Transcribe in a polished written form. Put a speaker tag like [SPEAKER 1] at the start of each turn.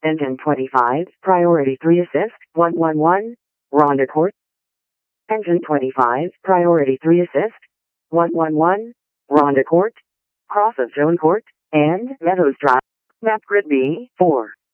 [SPEAKER 1] Engine 25, Priority 3 Assist, 111, Rhondda Court. Engine 25, Priority 3 Assist, 111, Rhondda Court, Cross of Joan Court, and Meadows Drive. Map Grid B, 4.